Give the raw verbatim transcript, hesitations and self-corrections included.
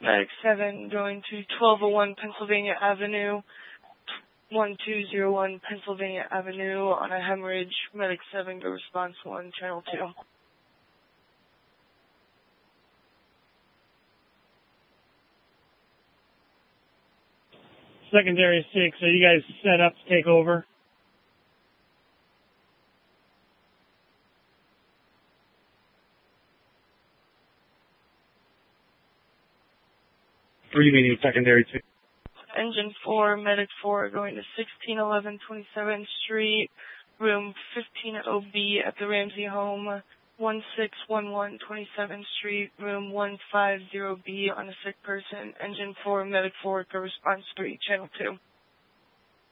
Medic seven going to twelve oh one Pennsylvania Avenue, one two zero one Pennsylvania Avenue on a hemorrhage. Medic seven, go response one, channel two. Secondary six, are you guys set up to take over? Three meeting secondary six. Engine four, Medic four going to sixteen eleven twenty-seventh Street, room fifteen oh B at the Ramsey home, one six one one twenty-seventh Street, room one five zero B on a sick person. Engine four, Medic four, go response three, channel two.